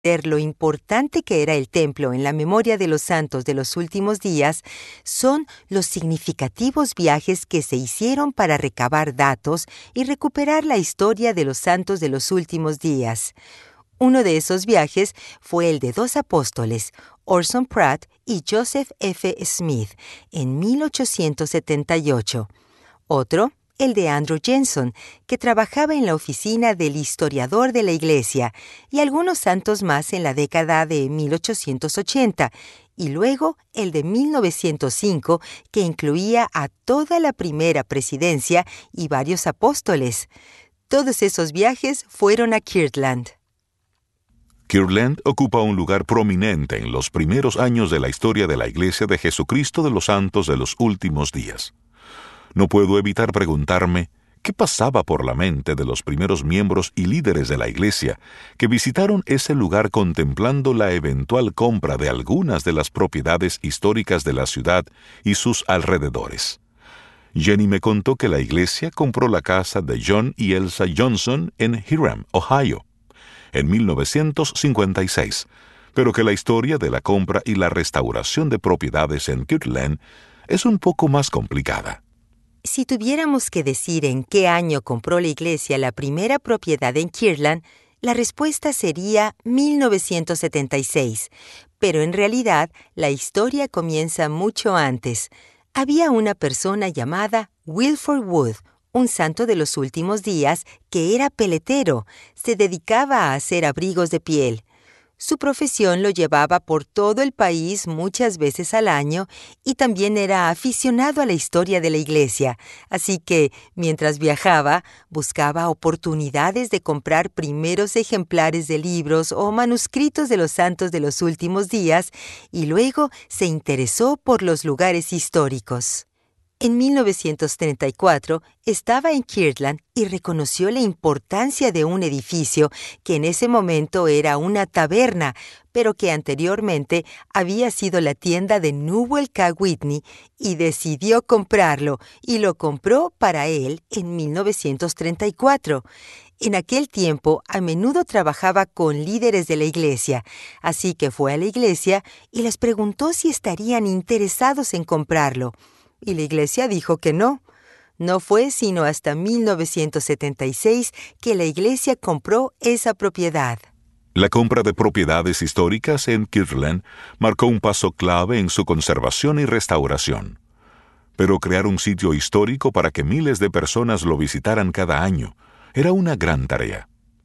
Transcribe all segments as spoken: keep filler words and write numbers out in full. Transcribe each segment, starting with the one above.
ver lo importante que era el templo en la memoria de los santos de los últimos días son los significativos viajes que se hicieron para recabar datos y recuperar la historia de los santos de los últimos días. Uno de esos viajes fue el de dos apóstoles, Orson Pratt y Joseph F. Smith, en mil ochocientos setenta y ocho. Otro, el de Andrew Jenson, que trabajaba en la oficina del historiador de la Iglesia, y algunos santos más en la década de mil ochocientos ochenta, y luego el de mil novecientos cinco, que incluía a toda la primera presidencia y varios apóstoles. Todos esos viajes fueron a Kirtland. Kirtland ocupa un lugar prominente en los primeros años de la historia de la Iglesia de Jesucristo de los Santos de los Últimos Días. No puedo evitar preguntarme qué pasaba por la mente de los primeros miembros y líderes de la Iglesia que visitaron ese lugar contemplando la eventual compra de algunas de las propiedades históricas de la ciudad y sus alrededores. Jenny me contó que la Iglesia compró la casa de John y Elsa Johnson en Hiram, Ohio, en mil novecientos cincuenta y seis, pero que la historia de la compra y la restauración de propiedades en Kirtland es un poco más complicada. Si tuviéramos que decir en qué año compró la Iglesia la primera propiedad en Kirtland, la respuesta sería mil novecientos setenta y seis, pero en realidad la historia comienza mucho antes. Había una persona llamada Wilford Wood, un santo de los últimos días, que era peletero, se dedicaba a hacer abrigos de piel. Su profesión lo llevaba por todo el país muchas veces al año y también era aficionado a la historia de la Iglesia, así que, mientras viajaba, buscaba oportunidades de comprar primeros ejemplares de libros o manuscritos de los santos de los últimos días y luego se interesó por los lugares históricos. En mil novecientos treinta y cuatro estaba en Kirtland y reconoció la importancia de un edificio que en ese momento era una taberna, pero que anteriormente había sido la tienda de Newell K. Whitney, y decidió comprarlo, y lo compró para él en mil novecientos treinta y cuatro. En aquel tiempo, a menudo trabajaba con líderes de la iglesia, así que fue a la iglesia y les preguntó si estarían interesados en comprarlo. Y la iglesia dijo que no. No fue sino hasta mil novecientos setenta y seis que la iglesia compró esa propiedad. La compra de propiedades históricas en Kirtland marcó un paso clave en su conservación y restauración. Pero crear un sitio histórico para que miles de personas lo visitaran cada año era una gran tarea.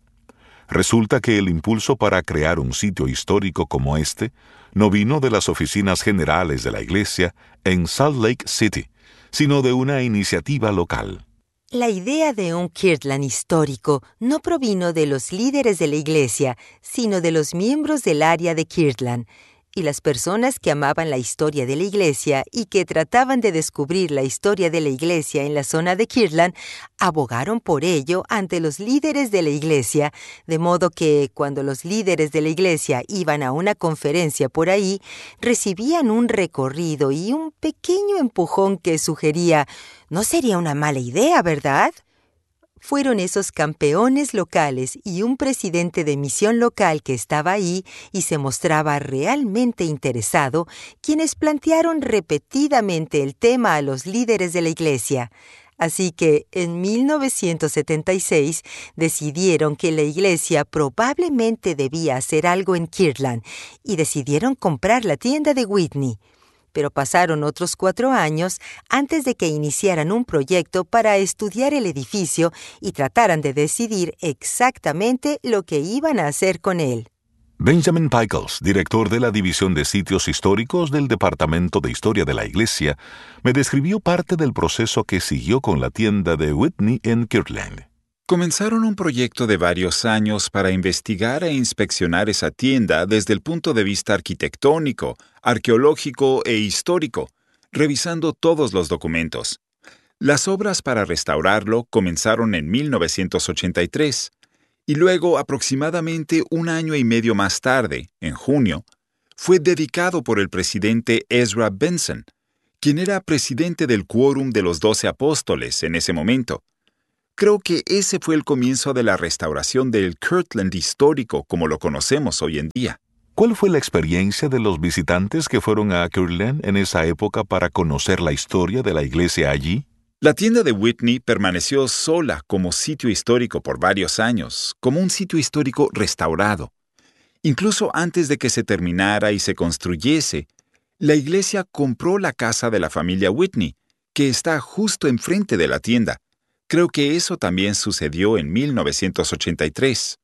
Resulta que el impulso para crear un sitio histórico como este no vino de las oficinas generales de la iglesia en Salt Lake City, sino de una iniciativa local. La idea de un Kirtland histórico no provino de los líderes de la iglesia, sino de los miembros del área de Kirtland. Y las personas que amaban la historia de la iglesia y que trataban de descubrir la historia de la iglesia en la zona de Kirtland abogaron por ello ante los líderes de la iglesia, de modo que cuando los líderes de la iglesia iban a una conferencia por ahí, recibían un recorrido y un pequeño empujón que sugería: «No sería una mala idea, ¿verdad?». Fueron esos campeones locales y un presidente de misión local que estaba ahí y se mostraba realmente interesado quienes plantearon repetidamente el tema a los líderes de la iglesia. Así que en mil novecientos setenta y seis decidieron que la iglesia probablemente debía hacer algo en Kirtland y decidieron comprar la tienda de Whitney. Pero pasaron otros cuatro años antes de que iniciaran un proyecto para estudiar el edificio y trataran de decidir exactamente lo que iban a hacer con él. Benjamin Pickles, director de la División de Sitios Históricos del Departamento de Historia de la Iglesia, me describió parte del proceso que siguió con la tienda de Whitney en Kirtland. Comenzaron un proyecto de varios años para investigar e inspeccionar esa tienda desde el punto de vista arquitectónico, arqueológico e histórico, revisando todos los documentos. Las obras para restaurarlo comenzaron en mil novecientos ochenta y tres, y luego, aproximadamente un año y medio más tarde, en junio, fue dedicado por el presidente Ezra Benson, quien era presidente del Quórum de los Doce Apóstoles en ese momento. Creo que ese fue el comienzo de la restauración del Kirtland histórico como lo conocemos hoy en día. ¿Cuál fue la experiencia de los visitantes que fueron a Kirtland en esa época para conocer la historia de la iglesia allí? La tienda de Whitney permaneció sola como sitio histórico por varios años, como un sitio histórico restaurado. Incluso antes de que se terminara y se construyese, la iglesia compró la casa de la familia Whitney, que está justo enfrente de la tienda. Creo que eso también sucedió en mil novecientos ochenta y tres.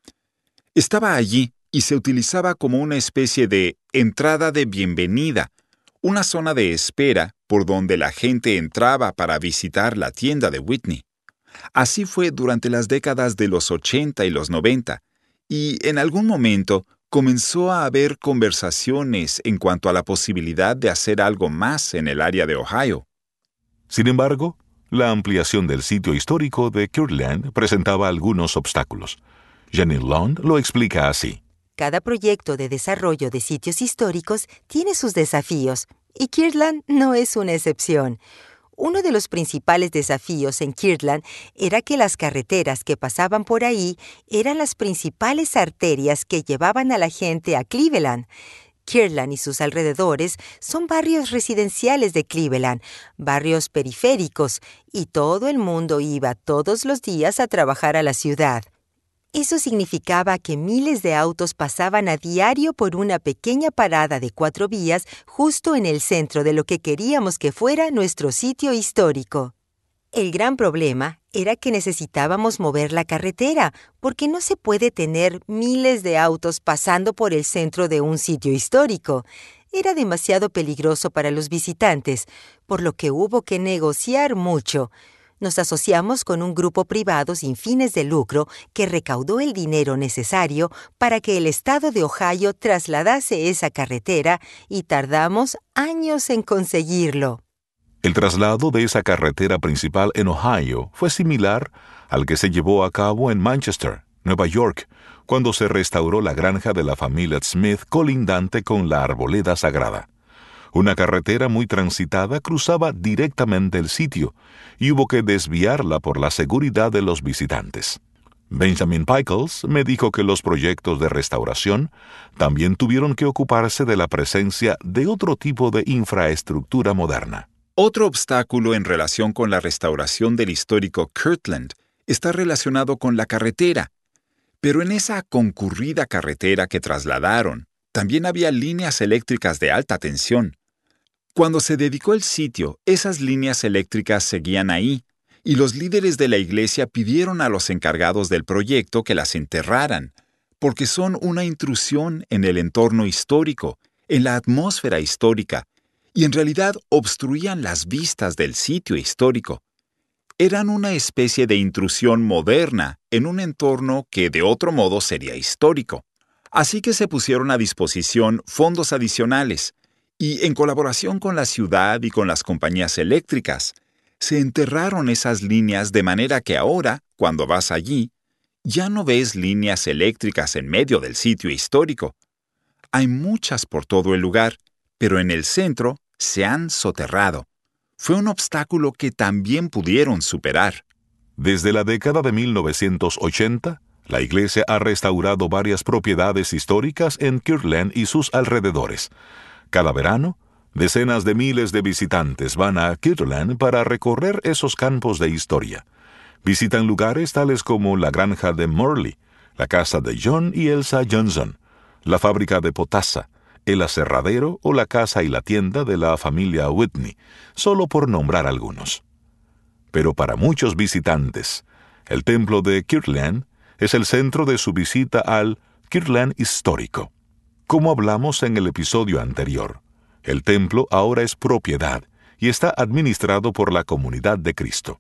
Estaba allí y se utilizaba como una especie de entrada de bienvenida, una zona de espera por donde la gente entraba para visitar la tienda de Whitney. Así fue durante las décadas de los ochenta y los noventa, y en algún momento comenzó a haber conversaciones en cuanto a la posibilidad de hacer algo más en el área de Ohio. Sin embargo, la ampliación del sitio histórico de Kirtland presentaba algunos obstáculos. Janine Lund lo explica así. Cada proyecto de desarrollo de sitios históricos tiene sus desafíos, y Kirtland no es una excepción. Uno de los principales desafíos en Kirtland era que las carreteras que pasaban por ahí eran las principales arterias que llevaban a la gente a Cleveland. Kirtland y sus alrededores son barrios residenciales de Cleveland, barrios periféricos, y todo el mundo iba todos los días a trabajar a la ciudad. Eso significaba que miles de autos pasaban a diario por una pequeña parada de cuatro vías justo en el centro de lo que queríamos que fuera nuestro sitio histórico. El gran problema era que necesitábamos mover la carretera, porque no se puede tener miles de autos pasando por el centro de un sitio histórico. Era demasiado peligroso para los visitantes, por lo que hubo que negociar mucho. Nos asociamos con un grupo privado sin fines de lucro que recaudó el dinero necesario para que el estado de Ohio trasladase esa carretera, y tardamos años en conseguirlo. El traslado de esa carretera principal en Ohio fue similar al que se llevó a cabo en Manchester, Nueva York, cuando se restauró la granja de la familia Smith colindante con la arboleda sagrada. Una carretera muy transitada cruzaba directamente el sitio y hubo que desviarla por la seguridad de los visitantes. Benjamin Pickles me dijo que los proyectos de restauración también tuvieron que ocuparse de la presencia de otro tipo de infraestructura moderna. Otro obstáculo en relación con la restauración del histórico Kirtland está relacionado con la carretera. Pero en esa concurrida carretera que trasladaron, también había líneas eléctricas de alta tensión. Cuando se dedicó el sitio, esas líneas eléctricas seguían ahí, y los líderes de la iglesia pidieron a los encargados del proyecto que las enterraran, porque son una intrusión en el entorno histórico, en la atmósfera histórica, y en realidad obstruían las vistas del sitio histórico. Eran una especie de intrusión moderna en un entorno que de otro modo sería histórico. Así que se pusieron a disposición fondos adicionales, y en colaboración con la ciudad y con las compañías eléctricas, se enterraron esas líneas de manera que ahora, cuando vas allí, ya no ves líneas eléctricas en medio del sitio histórico. Hay muchas por todo el lugar, pero en el centro se han soterrado. Fue un obstáculo que también pudieron superar. Desde la década de mil novecientos ochenta, la iglesia ha restaurado varias propiedades históricas en Kirtland y sus alrededores. Cada verano, decenas de miles de visitantes van a Kirtland para recorrer esos campos de historia. Visitan lugares tales como la granja de Morley, la casa de John y Elsa Johnson, la fábrica de potasa, el aserradero o la casa y la tienda de la familia Whitney, solo por nombrar algunos. Pero para muchos visitantes, el templo de Kirtland es el centro de su visita al Kirtland histórico. Como hablamos en el episodio anterior, el templo ahora es propiedad y está administrado por la comunidad de Cristo.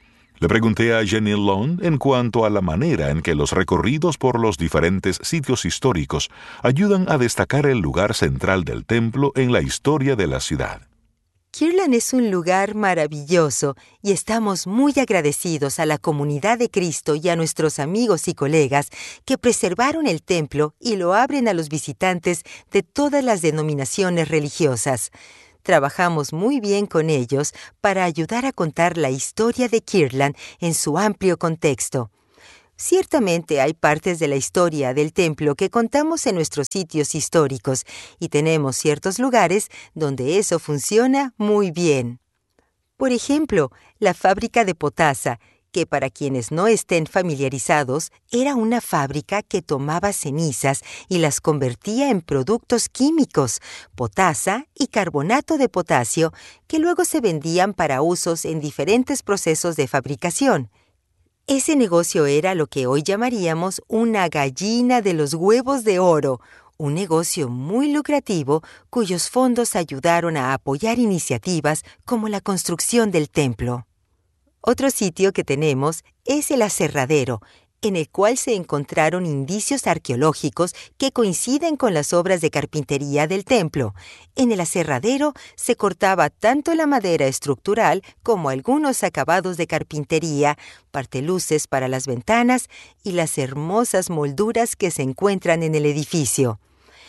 Le pregunté a Janine Lund en cuanto a la manera en que los recorridos por los diferentes sitios históricos ayudan a destacar el lugar central del templo en la historia de la ciudad. Kirtland es un lugar maravilloso y estamos muy agradecidos a la comunidad de Cristo y a nuestros amigos y colegas que preservaron el templo y lo abren a los visitantes de todas las denominaciones religiosas. trabajamos muy bien con ellos para ayudar a contar la historia de Kirtland en su amplio contexto. Ciertamente hay partes de la historia del templo que contamos en nuestros sitios históricos y tenemos ciertos lugares donde eso funciona muy bien. Por ejemplo, la fábrica de potasa, que para quienes no estén familiarizados, era una fábrica que tomaba cenizas y las convertía en productos químicos, potasa y carbonato de potasio, que luego se vendían para usos en diferentes procesos de fabricación. Ese negocio era lo que hoy llamaríamos una gallina de los huevos de oro, un negocio muy lucrativo cuyos fondos ayudaron a apoyar iniciativas como la construcción del templo. Otro sitio que tenemos es el aserradero, en el cual se encontraron indicios arqueológicos que coinciden con las obras de carpintería del templo. En el aserradero se cortaba tanto la madera estructural como algunos acabados de carpintería, parteluces para las ventanas y las hermosas molduras que se encuentran en el edificio.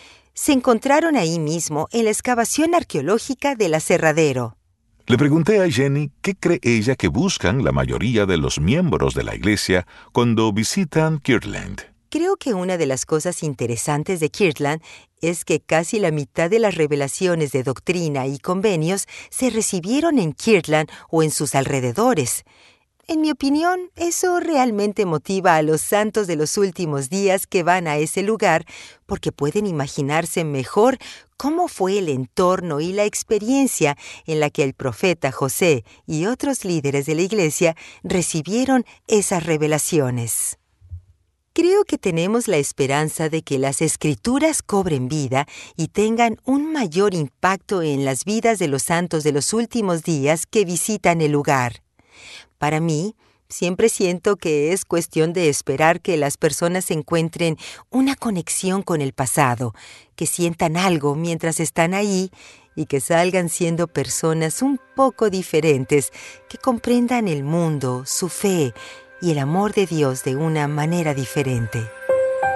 Se encontraron ahí mismo en la excavación arqueológica del aserradero. Le pregunté a Jenny qué cree ella que buscan la mayoría de los miembros de la iglesia cuando visitan Kirtland. Creo que una de las cosas interesantes de Kirtland es que casi la mitad de las revelaciones de doctrina y convenios se recibieron en Kirtland o en sus alrededores. En mi opinión, eso realmente motiva a los santos de los últimos días que van a ese lugar porque pueden imaginarse mejor cómo fue el entorno y la experiencia en la que el profeta José y otros líderes de la iglesia recibieron esas revelaciones. Creo que tenemos la esperanza de que las Escrituras cobren vida y tengan un mayor impacto en las vidas de los santos de los últimos días que visitan el lugar. Para mí, siempre siento que es cuestión de esperar que las personas encuentren una conexión con el pasado, que sientan algo mientras están ahí y que salgan siendo personas un poco diferentes, que comprendan el mundo, su fe y el amor de Dios de una manera diferente.